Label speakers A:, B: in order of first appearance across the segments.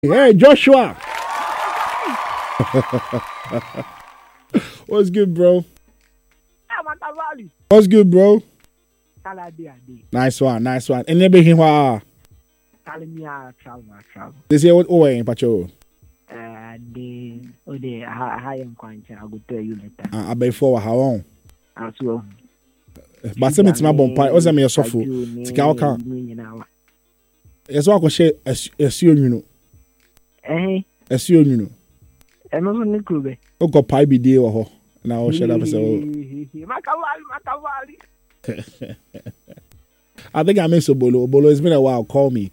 A: Hey, Joshua. What's good, bro? What's good, bro? Nice one. And then be here.
B: Travel.
A: They say what? Oh, ain't pacho.
B: I am going to tell you later.
A: I be for how long?
B: As well.
A: But some it's my bomb pie. What's that me so full? Tika oka. Yes, what I could share. Assume you know. Assume you know.
B: And also Nikrube.
A: O go pie be there or ho. Now shut up so.
B: Makawali.
A: I think I miss Bolo. Bolo, it's been a while. Call me.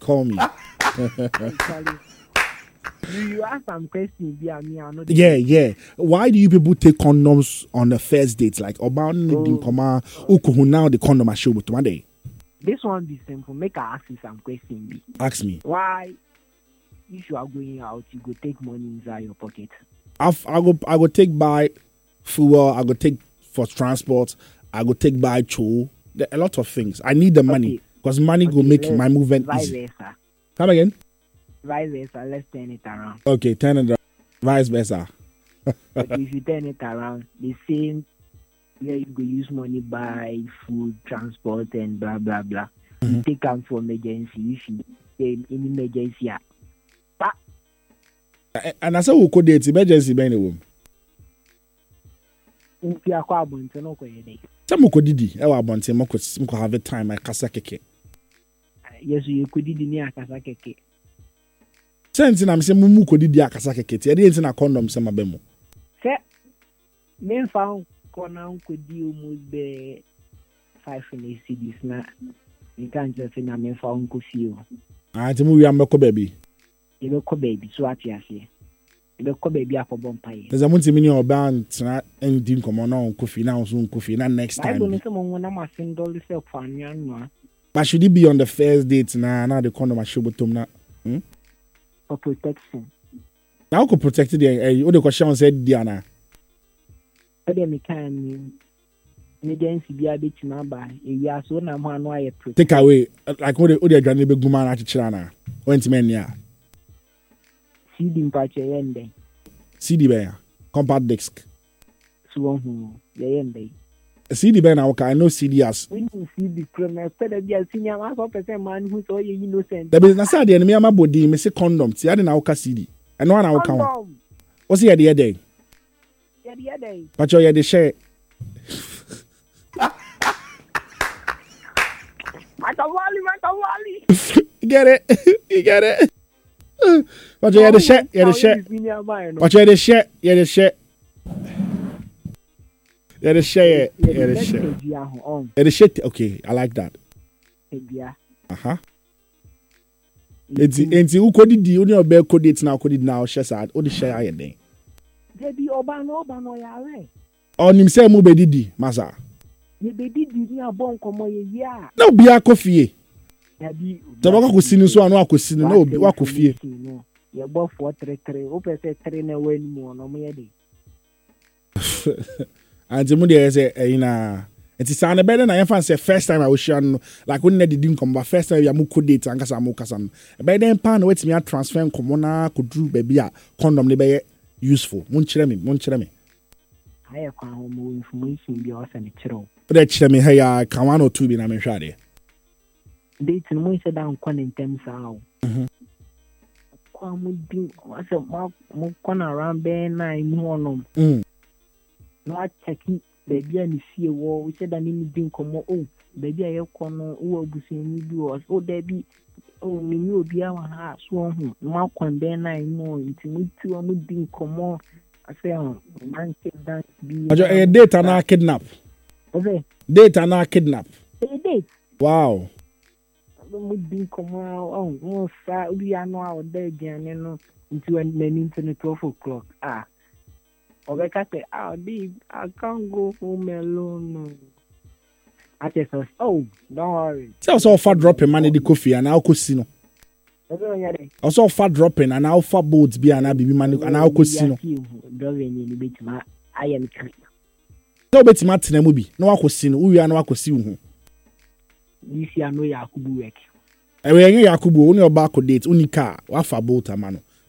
B: You ask some questions via me.
A: Yeah. Why do you people take condoms on the first dates? Like about now the condom I show with one day.
B: This one be simple. Make I ask you some questions.
A: Ask me.
B: Why, if you are going out, you go take money inside your pocket?
A: I go take by fuel. I go take for transport. I go take by tool. There are a lot of things. I need the money because money go make my movement easy.
B: Versa.
A: Come again.
B: Vice versa. Let's turn it around.
A: Okay, turn it around. Vice versa.
B: But if you turn it around, the same where you go use money buy food, transport, and blah blah blah.
A: Mm-hmm.
B: You take out for emergency. If you in emergency,
A: and I said we could date emergency by anyone.
B: If you are quite born to know where you
A: Some could didi. I was born to moko have a time. I kasa keke.
B: Yes, you could do near Kasakeke.
A: Since I'm saying mumu could didi akasa keke. I didn't na condom sama bemo.
B: Sir, men found corner could do almost be 5 cities now. You can't just say men found could feel.
A: Ah, the movie I'm baby.
B: You look baby, so what you say? You look baby up a bumpire.
A: There's a multi-million or band and didn't come on coffee now soon coffee now next time.
B: I don't know someone when I'm a single self fan.
A: But should it be on the first date now the condom I show with them now?
B: For protection.
A: Now could protect the other question said Diana.
B: But then we can emergency be a bit number. Yeah, so now one why
A: take away like what the granny be guman at China. Went to mania.
B: CD patch ending.
A: CD bear compact disc.
B: So the ending.
A: CD bear now I know CD as.
B: When you see the criminal, better be a senior man who's all you innocent.
A: The business side the enemy my body me say condom. See I didn't know CD. And one I count. What's the other day?
B: The other day.
A: But you the share.
B: Matawali.
A: You get it. But you had the share. But you had the share. Okay, I like that. It's who could the only bear code it now share sad or the share I day.
B: Debi Obano yare.
A: On himself mu bedidi masa.
B: Ye bedidi ni abon komo ye ya.
A: Na obi akofie.
B: Debi.
A: Tabaka ko sinu so anu akosinu na obi akofie.
B: Ye bo 433. O pese 3 na wen mu no mo ye de.
A: Anti mu dey say na it is an better na yan say first time I was sharing like when they didn't come but first time ya mu code date ankasa mu kasam. Be then pan wait me transfer komo na ko dru baby a condom ne be useful. Mun kire me.
B: I can more information be also ne kire.
A: But kire me hey can one or two be na me hwa de.
B: Date no mo say down kon in terms how. Kwa mu din wase mo kon around be 9 mu onom. No I check baby and see wo we said that ni din komo baby aye kono wo abusun ni bi was baby me ni obi a ha so hu ma kwan be 9 no intimity o mu din komo I say man that be
A: a data na kidnap.
B: Okay.
A: Data na kidnap.
B: Date.
A: Wow.
B: Mu din komo no sa obi ano a oda giane no into the 12 o'clock. I can't go home alone. I just said, don't worry.
A: So I saw far dropping money the coffee and I'll casino. I saw far dropping and I'll far boats be and I'll be money and I'll casino.
B: I am clean.
A: No bet Martin movie. No, I casino. We are no casino.
B: You see, I know Yakubu work.
A: Yakubu only a back date, only car, what for boat a man.